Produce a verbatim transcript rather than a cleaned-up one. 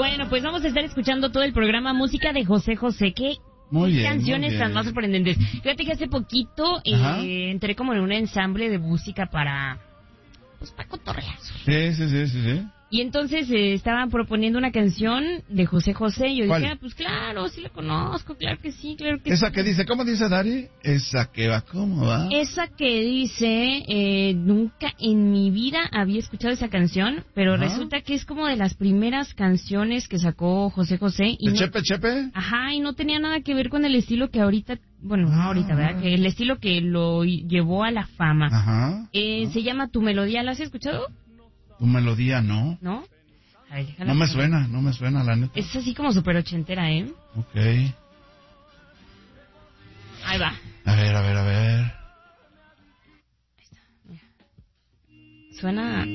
Bueno, pues vamos a estar escuchando todo el programa Música de José José. ¿Qué Muy bien, canciones muy bien. tan más sorprendentes? Fíjate que hace poquito eh, entré como en un ensamble de música para... Pues para cotorrear. Sí, sí, sí, sí, sí. Y entonces eh, estaban proponiendo una canción de José José. Y yo ¿Cuál? dije, ah, pues claro, sí la conozco, claro que sí, claro que Esa sí. que dice, ¿cómo dice Dari? Esa que va, ¿cómo va? Esa que dice, eh, nunca en mi vida había escuchado esa canción, pero Ajá. resulta que es como de las primeras canciones que sacó José José. Y ¿De no, Chepe Chepe? ajá, y no tenía nada que ver con el estilo que ahorita, bueno, no ahorita, ¿verdad? Que el estilo que lo llevó a la fama. Ajá. Eh, Ajá. Se llama Tu Melodía, ¿la has escuchado? Tu melodía, ¿no. ¿No? A ver, déjala No me poner. suena, no me suena, la neta. Es así como súper ochentera, ¿eh? Ok. Ahí va. A ver, a ver, a ver. Suena...